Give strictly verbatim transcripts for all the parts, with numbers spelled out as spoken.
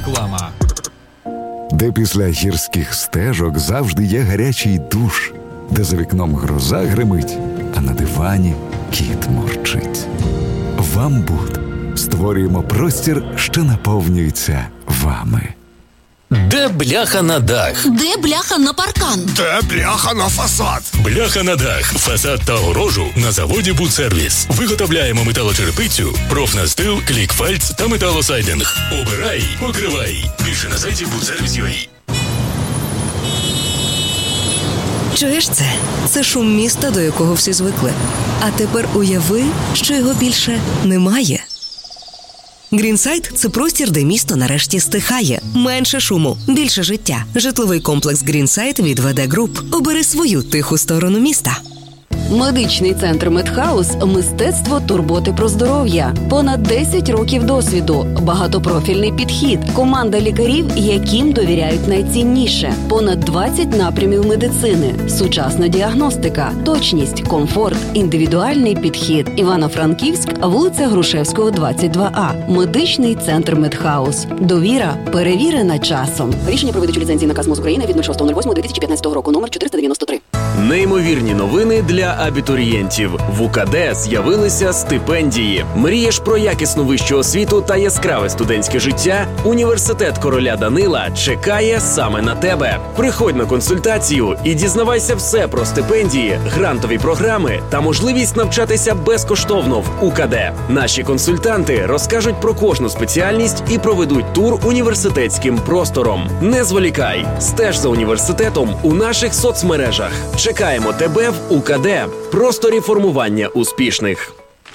Реклама. Де після гірських стежок завжди є гарячий душ, де за вікном гроза гримить, а на дивані кіт мурчить. Вамбуд. Створюємо простір, що наповнюється вами. Де бляха на дах? Де бляха на паркан? Де бляха на фасад? Бляха на дах, фасад та огорожу на заводі «Будсервіс». Виготовляємо металочерепицю, профнастил, клікфальц та металосайдинг. Обирай, покривай. Більше на сайті будсервіс крапка ю а. Чуєш це? Це шум міста, до якого всі звикли. А тепер уяви, що його більше немає. Грінсайд – це простір, де місто нарешті стихає. Менше шуму, більше життя. Житловий комплекс Грінсайд від ве де Груп. Обери свою тиху сторону міста. Медичний центр Медхаус – мистецтво турботи про здоров'я. Понад десять років досвіду, багатопрофільний підхід, команда лікарів, яким довіряють найцінніше. Понад двадцять напрямів медицини, сучасна діагностика, точність, комфорт, індивідуальний підхід. Івано-Франківськ, вулиця Грушевського, двадцять два а. Медичний центр Медхаус. Довіра перевірена часом. Рішення про видачу ліцензії наказ МОЗ України від шостого восьмого дві тисячі п'ятнадцятого року, номер чотириста дев'яносто три. Неймовірні новини для абітурієнтів. В УКД з'явилися стипендії. Мрієш про якісну вищу освіту та яскраве студентське життя? Університет короля Данила чекає саме на тебе. Приходь на консультацію і дізнавайся все про стипендії, грантові програми та можливість навчатися безкоштовно в УКД. Наші консультанти розкажуть про кожну спеціальність і проведуть тур університетським простором. Не зволікай, стеж за університетом у наших соцмережах. Чекаємо тебе в УКД. Просторі формування успішних.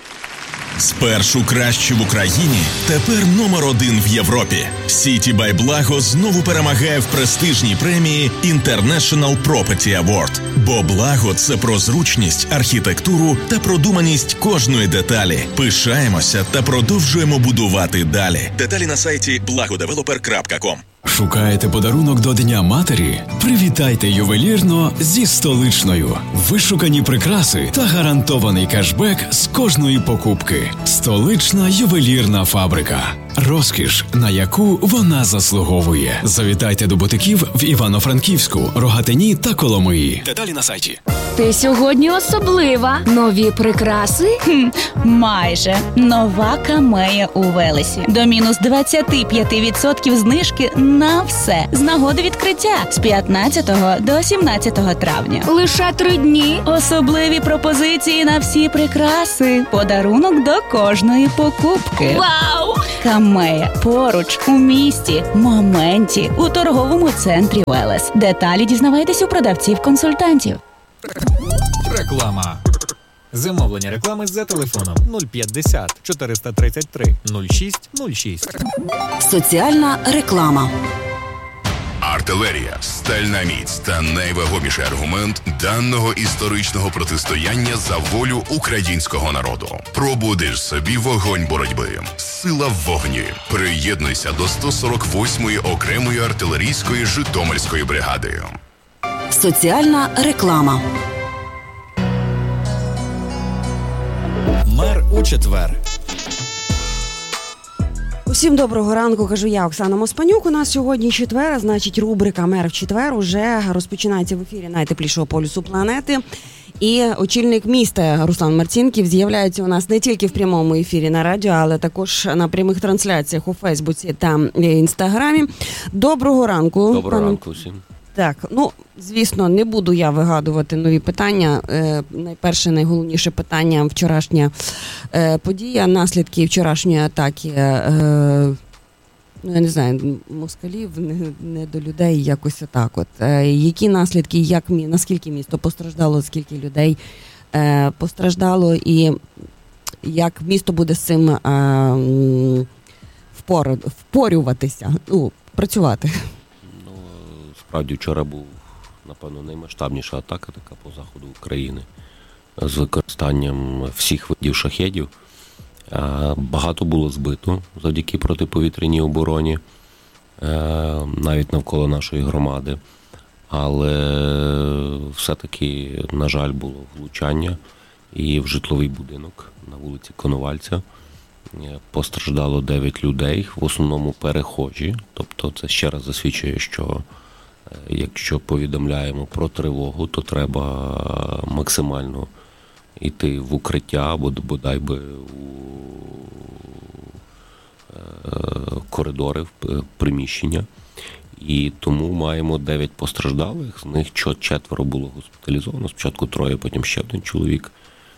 Спершу кращі в Україні, тепер номер один в Європі. City by Blago знову перемагає в престижній премії International Property Award. Бо Blago – це про зручність, архітектуру та продуманість кожної деталі. Пишаємося та продовжуємо будувати далі. Деталі на сайті благодевелопер крапка ком. Шукаєте подарунок до Дня матері? Привітайте ювелірно зі Столичною. Вишукані прикраси та гарантований кешбек з кожної покупки. Столична ювелірна фабрика. Розкіш, на яку вона заслуговує. Завітайте до бутиків в Івано-Франківську, Рогатині та Коломиї. Деталі на сайті. Ти сьогодні особлива. Нові прикраси? Хм, майже. Нова камея у Велесі. До мінус двадцять п'ять відсотків знижки на все. З нагоди відкриття з п'ятнадцятого до сімнадцятого травня. Лише три дні. Особливі пропозиції на всі прикраси. Подарунок до кожної покупки. Вау! Камея поруч, у місті, моменті, у торговому центрі Велес. Деталі дізнавайтесь у продавців-консультантів. Реклама. Замовлення реклами за телефоном нуль п'ятдесят чотириста тридцять три нуль шість нуль шість. Соціальна реклама. Артилерія, стальна міць та найвагоміший аргумент даного історичного протистояння за волю українського народу. Пробудиш собі вогонь боротьби. Сила в вогні. Приєднуйся до сто сорок восьмої окремої артилерійської Житомирської бригади. Соціальна реклама. Мер у четвер. Усім доброго ранку, кажу я, Оксана Моспанюк. У нас сьогодні четвер, значить рубрика «Мер в четвер» уже розпочинається в ефірі найтеплішого полюсу планети. І очільник міста Руслан Марцінків з'являється у нас не тільки в прямому ефірі на радіо, але також на прямих трансляціях у Фейсбуці та Інстаграмі. Доброго ранку. Доброго пане... ранку всім. Так, ну, звісно, не буду я вигадувати нові питання. Е, найперше, найголовніше питання – вчорашня е, подія, наслідки вчорашньої атаки, е, ну, я не знаю, москалів, не, не до людей, якось отак от. Е, які наслідки, як, наскільки місто постраждало, скільки людей е, постраждало і як місто буде з цим е, впор, впорюватися, ну, працювати? Справді, вчора був, напевно, наймасштабніша атака така по заходу України з використанням всіх видів шахедів. Багато було збито завдяки протиповітряній обороні, навіть навколо нашої громади. Але все-таки, на жаль, було влучання і в житловий будинок на вулиці Коновальця. Постраждало дев'ять людей, в основному перехожі. Тобто це ще раз засвідчує, що якщо повідомляємо про тривогу, то треба максимально йти в укриття або бодай би у коридори, в приміщення. І тому маємо дев'ять постраждалих, з них четверо було госпіталізовано. Спочатку троє, потім ще один чоловік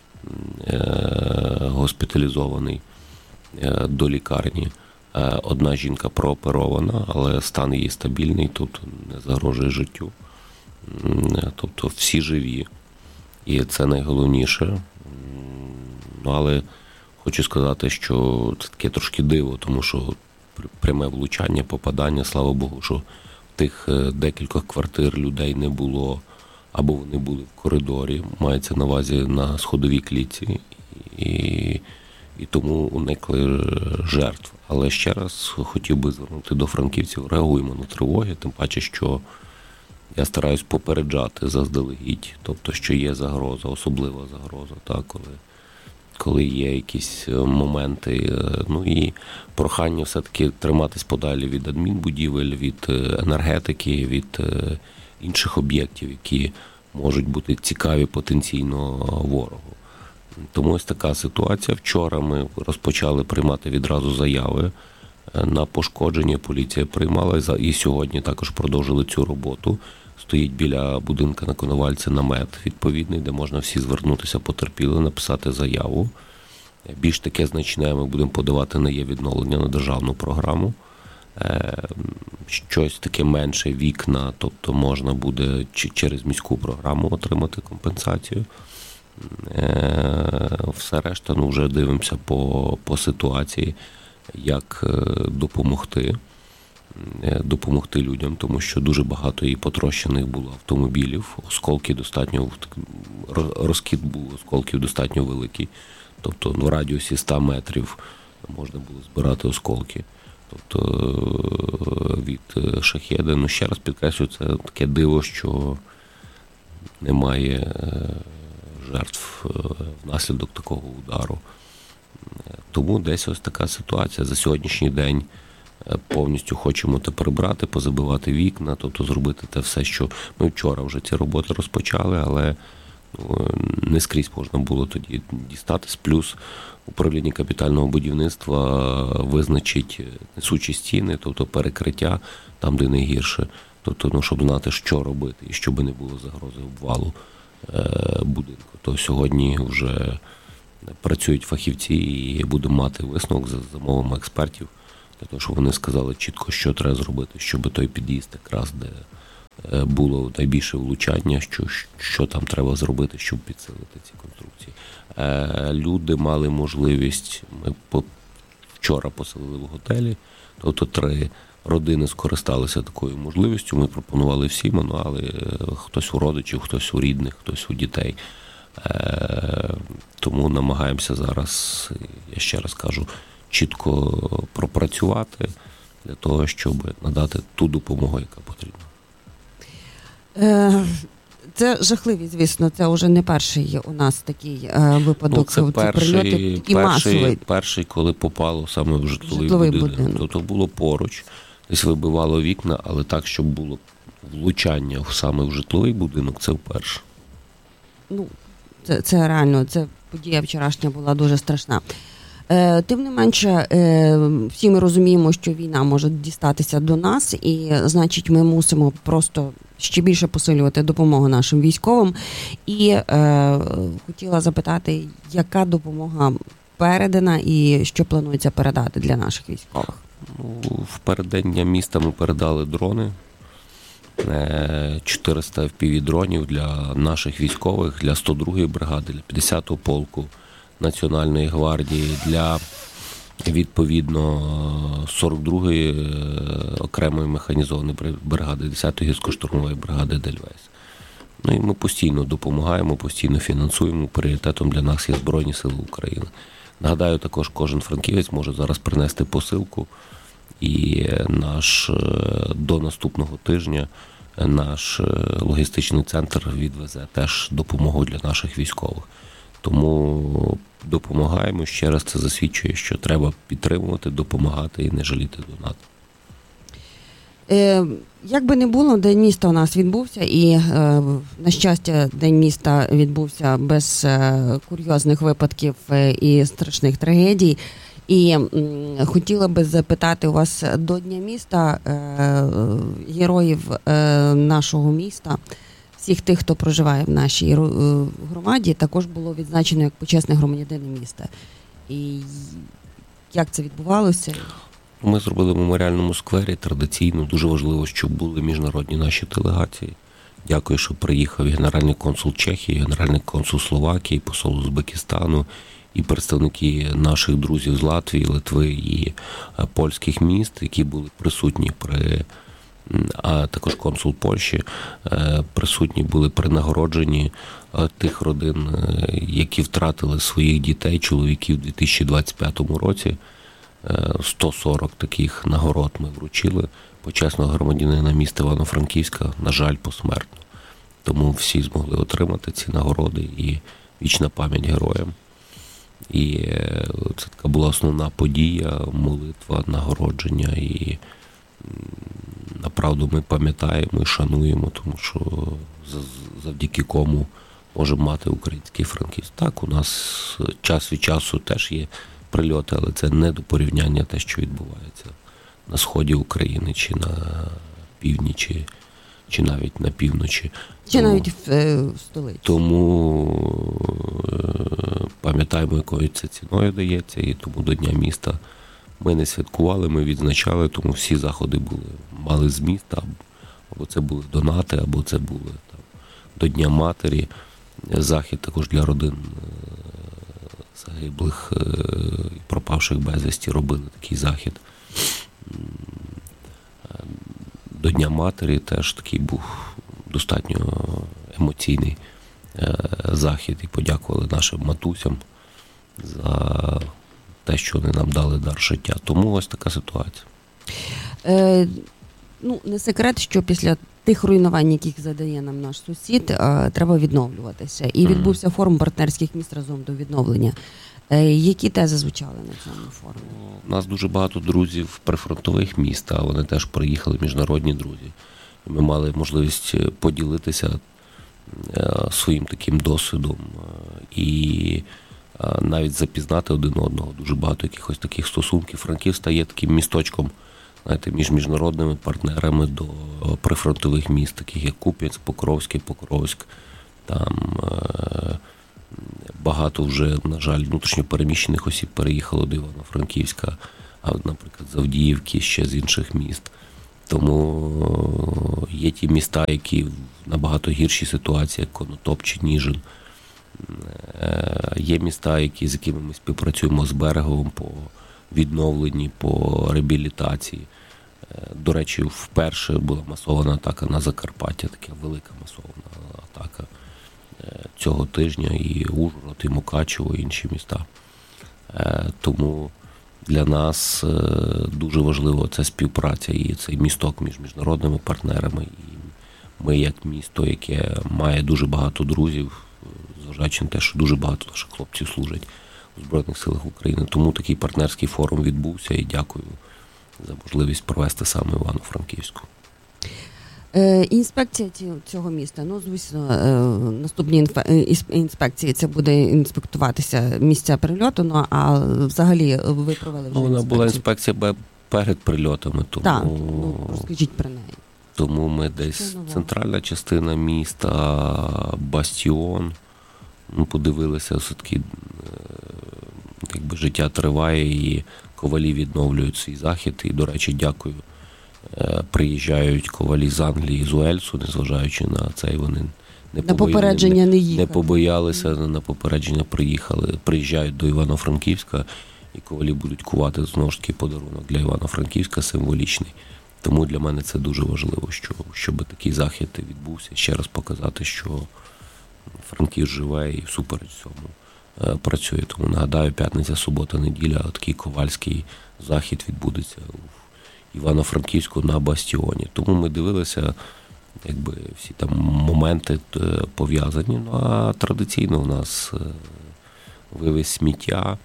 госпіталізований до лікарні. Одна жінка прооперована, але стан її стабільний, тут не загрожує життю. Тобто всі живі. І це найголовніше. Ну, але хочу сказати, що це таке трошки диво, тому що пряме влучання, попадання, слава Богу, що в тих декількох квартир людей не було, або вони були в коридорі, мається на увазі на сходовій клітці, і, і тому уникли жертв. Але ще раз хотів би звернути до франківців, реагуємо на тривоги, тим паче, що я стараюсь попереджати заздалегідь, тобто, що є загроза, особлива загроза, так, коли, коли є якісь моменти, ну і прохання все-таки триматись подалі від адмінбудівель, від енергетики, від інших об'єктів, які можуть бути цікаві потенційно ворогу. Тому ось така ситуація. Вчора ми розпочали приймати відразу заяви на пошкодження. Поліція приймала і сьогодні також продовжили цю роботу. Стоїть біля будинку на Коновальця намет відповідний, де можна всі звернутися потерпіли, написати заяву. Більш таке значне ми будемо подавати на є відновлення, на державну програму. Щось таке менше вікна, тобто можна буде через міську програму отримати компенсацію. Все решта, ну, вже дивимося по, по ситуації, як допомогти, допомогти людям, тому що дуже багато і потрощених було автомобілів, осколки достатньо, розкид був осколків достатньо великий, тобто в радіусі ста метрів можна було збирати осколки. Тобто від шахеда, ну ще раз підкреслюю, це таке диво, що немає жертв внаслідок такого удару. Тому десь ось така ситуація. За сьогоднішній день повністю хочемо те прибрати, позабивати вікна, тобто зробити те все, що ми вчора вже ці роботи розпочали, але не скрізь можна було тоді дістатись. Плюс управління капітального будівництва визначить несучі стіни, тобто перекриття там, де найгірше. Тобто, ну, щоб знати, що робити і щоб не було загрози обвалу будинку. То сьогодні вже працюють фахівці і будемо мати висновок за замовами експертів, для того, щоб вони сказали чітко, що треба зробити, щоб той під'їзд якраз, де було найбільше влучання, що, що там треба зробити, щоб підсилити ці конструкції. Люди мали можливість, ми вчора поселили в готелі, тобто три родини скористалися такою можливістю, ми пропонували всім, ну, але хтось у родичів, хтось у рідних, хтось у дітей. Тому намагаємося зараз, я ще раз кажу, чітко пропрацювати для того, щоб надати ту допомогу, яка потрібна. Це жахливі, звісно, це вже не перший у нас такий випадок. Ну, це перший, перший, перший, коли попало саме в житловий, житловий будинок. будинок. Тобто було поруч, десь вибивало вікна, але так, щоб було влучання саме в житловий будинок, це вперше. Ну, це, це реально, це подія вчорашня була дуже страшна. Е, тим не менше, е, всі ми розуміємо, що війна може дістатися до нас, і, значить, ми мусимо просто ще більше посилювати допомогу нашим військовим. І е, хотіла запитати, яка допомога передана і що планується передати для наших військових? Ну, в переддення міста ми передали дрони, чотириста еф пі ві-дронів для наших військових, для сто другої бригади, для п'ятдесятого полку Національної гвардії, для, відповідно, сорок другої окремої механізованої бригади, десятої гірсько-штурмової бригади Дельвейс. Ну і ми постійно допомагаємо, постійно фінансуємо. Пріоритетом для нас є Збройні Сили України. Нагадаю, також кожен франківець може зараз принести посилку, і наш до наступного тижня наш логістичний центр відвезе теж допомогу для наших військових. Тому допомагаємо. Ще раз це засвідчує, що треба підтримувати, допомагати і не жаліти донат. Е, як би не було, День міста у нас відбувся, і, е, на щастя, День міста відбувся без е, курйозних випадків е, і страшних трагедій. І м, хотіла би запитати у вас до Дня міста е, героїв е, нашого міста, всіх тих, хто проживає в нашій е, громаді, також було відзначено як почесне громадянин міста. І як це відбувалося? Ми зробили в меморіальному сквері традиційно. Дуже важливо, щоб були міжнародні наші делегації. Дякую, що приїхав генеральний консул Чехії, генеральний консул Словакії, посол Узбекистану і представники наших друзів з Латвії, Литви і польських міст, які були присутні при, а також консул Польщі, присутні були при нагородженні тих родин, які втратили своїх дітей, чоловіків у дві тисячі двадцять п'ятому році. сто сорок таких нагород ми вручили почесного громадянина міста Івано-Франківська, на жаль, посмертно. Тому всі змогли отримати ці нагороди, і вічна пам'ять героям. І це така була основна подія, молитва, нагородження, і направду ми пам'ятаємо і шануємо, тому що завдяки кому можемо мати український Франківськ. Так, у нас час від часу теж є прильоти, але це не до порівняння те, що відбувається на сході України, чи на півдні, чи, чи навіть на півночі. Чи тому, навіть в, е, в столиці. Тому е, пам'ятаємо, якою це ціною дається, і тому до Дня міста ми не святкували, ми відзначали, тому всі заходи були, мали зміст, або це були донати, або це були там, до Дня матері. Захід також для родин загиблих і пропавших безвісті робили такий захід. До Дня матері теж такий був достатньо емоційний захід, і подякували нашим матусям за те, що вони нам дали дар життя. Тому ось така ситуація. Е, ну, не секрет, що після тих руйнувань, яких задає нам наш сусід, е, треба відновлюватися. І відбувся форум партнерських міст разом до відновлення. Е, які тези звучали на цьому форумі? У нас дуже багато друзів прифронтових міст, а вони теж приїхали, міжнародні друзі. І ми мали можливість поділитися е, своїм таким досвідом і е, навіть запізнати один одного. Дуже багато якихось таких стосунків. Франківськ стає таким місточком, знаєте, між міжнародними партнерами до прифронтових міст, таких як Куп'янськ, Покровський, Покровськ. Там е, багато вже, на жаль, внутрішньо переміщених осіб переїхало до Івано-Франківська, а, наприклад, з Авдіївки, ще з інших міст. Тому є ті міста, які в набагато гіршій ситуації, як Конотоп чи Ніжин. Е, є міста, які, з якими ми співпрацюємо з Береговом по відновленні, по реабілітації. До речі, вперше була масована атака на Закарпаття, така велика масована атака цього тижня, і Ужгород, і Мукачево, і інші міста. Тому для нас дуже важливо ця співпраця і цей місток між міжнародними партнерами. І ми, як місто, яке має дуже багато друзів, зважаючи на те, що дуже багато наших хлопців служать у Збройних силах України. Тому такий партнерський форум відбувся, і дякую за можливість провести саме Івано-Франківську. Е, інспекція цього міста, ну, звісно, е, наступні інспекції це буде інспектуватися місця прильоту, ну, а взагалі ви провели вже ну, вона інспекцію? була інспекція перед прильотами, тому... Так, ну, розкажіть про неї. Тому ми десь, центральна частина міста, Бастіон, ну, подивилися, все-таки, якби життя триває, і ковалі відновлюють свій захід. І, до речі, дякую. Приїжджають ковалі з Англії, з Уельсу, незважаючи на це, і вони не, на попередження не, не, їхали. не побоялися, на попередження приїхали. Приїжджають до Івано-Франківська, і ковалі будуть кувати, знову ж таки, подарунок для Івано-Франківська символічний. Тому для мене це дуже важливо, що, щоб такий захід відбувся. Ще раз показати, що Франківськ живе і всупереч цьому працює. Тому, нагадаю, п'ятниця, субота, неділя, такий ковальський захід відбудеться в Івано-Франківську на Бастіоні. Тому ми дивилися, якби, всі там моменти пов'язані. Ну, а традиційно у нас вивіз сміття.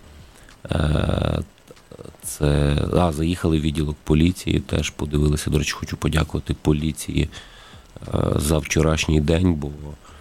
Це, а, заїхали в відділок поліції, теж подивилися. До речі, хочу подякувати поліції за вчорашній день, бо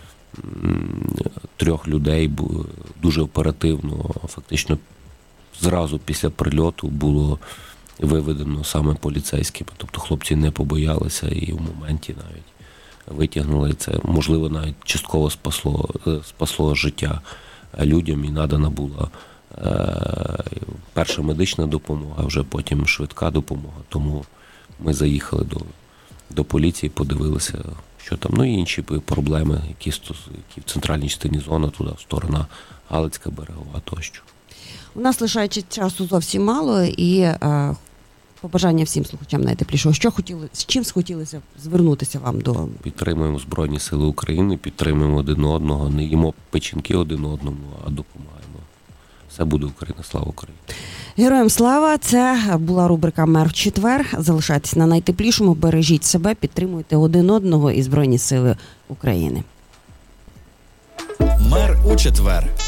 трьох людей дуже оперативно, фактично зразу після прильоту було виведено саме поліцейськими. Тобто хлопці не побоялися і в моменті навіть витягнули це. Можливо, навіть частково спасло, спасло життя людям і надана була перша медична допомога, вже потім швидка допомога. Тому ми заїхали до, до поліції, подивилися, що там, ну і інші проблеми, які, які в центральній частині зони, туди, сторона Галицька, Берегова тощо. У нас лишається часу зовсім мало, і е, побажання всім слухачам найтеплішого. Що хотіли, з чим схотілося звернутися вам до... Підтримуємо Збройні Сили України, підтримуємо один одного, не їмо печінки один одному, а допомагаємо. Все буде Україна, слава Україні. Героям слава! Це була рубрика «Мер в четвер». Залишайтесь на найтеплішому, бережіть себе, підтримуйте один одного і Збройні Сили України. Мер у четвер.